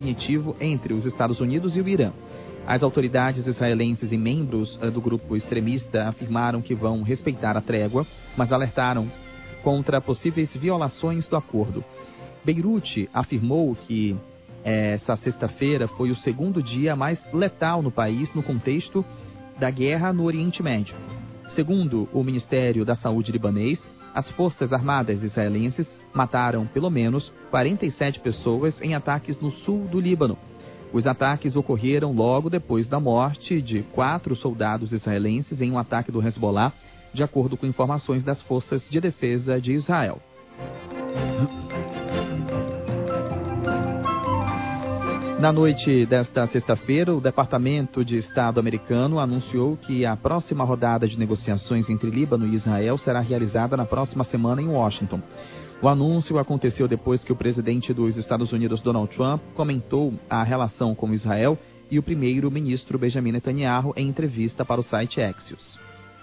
definitivo entre os Estados Unidos e o Irã. As autoridades israelenses e membros do grupo extremista afirmaram que vão respeitar a trégua, mas alertaram contra possíveis violações do acordo. Beirute afirmou que essa sexta-feira foi o segundo dia mais letal no país no contexto da guerra no Oriente Médio. Segundo o Ministério da Saúde libanês, as Forças Armadas israelenses mataram pelo menos 47 pessoas em ataques no sul do Líbano. Os ataques ocorreram logo depois da morte de 4 soldados israelenses em um ataque do Hezbollah, de acordo com informações das Forças de Defesa de Israel. Na noite desta sexta-feira, o Departamento de Estado americano anunciou que a próxima rodada de negociações entre Líbano e Israel será realizada na próxima semana em Washington. O anúncio aconteceu depois que o presidente dos Estados Unidos, Donald Trump, comentou a relação com Israel e o primeiro-ministro Benjamin Netanyahu em entrevista para o site Axios.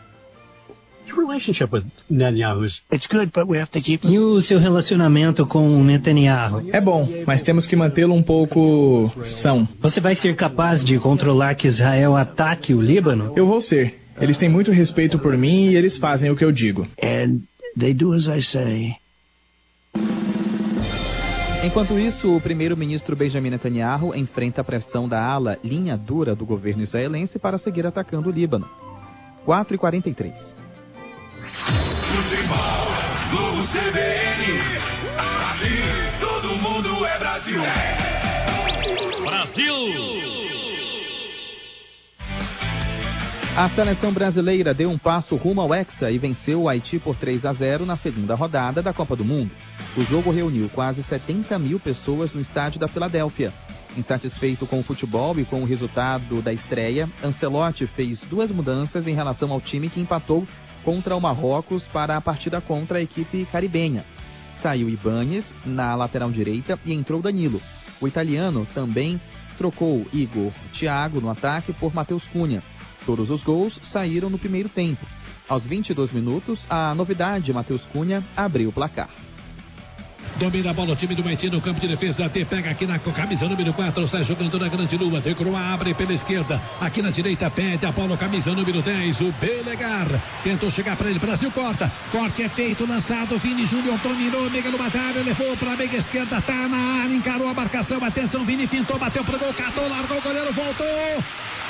E o seu relacionamento com o Netanyahu? É bom, mas temos que mantê-lo um pouco são. Você vai ser capaz de controlar que Israel ataque o Líbano? Eu vou ser. Eles têm muito respeito por mim e eles fazem o que eu digo. Enquanto isso, o primeiro-ministro Benjamin Netanyahu enfrenta a pressão da ala linha dura do governo israelense para seguir atacando o Líbano. 4h43. Futebol, Globo CBN, aqui todo mundo é Brasil. Brasil! A seleção brasileira deu um passo rumo ao Hexa e venceu o Haiti por 3-0 na segunda rodada da Copa do Mundo. O jogo reuniu quase 70 mil pessoas no estádio da Filadélfia. Insatisfeito com o futebol e com o resultado da estreia, Ancelotti fez 2 mudanças em relação ao time que empatou contra o Marrocos para a partida contra a equipe caribenha. Saiu Ibáñez na lateral direita e entrou Danilo. O italiano também trocou Igor Thiago no ataque por Matheus Cunha. Todos os gols saíram no primeiro tempo. Aos 22 minutos, a novidade Matheus Cunha abriu o placar. Domina a bola o time do Haiti no campo de defesa. Até pega aqui na camisa número 4. Sai jogando na grande lua. Decroa, abre pela esquerda. Aqui na direita pede a bola. Camisa número 10. O Belegar. Tentou chegar para ele. Brasil corta. Corte é feito. Lançado. Vini Júnior dominou. Mega no batalha. Levou para a meia esquerda. Tá na área. Encarou a marcação. Atenção. Vini fintou. Bateu pro gol. Catou. Largou o goleiro. Voltou.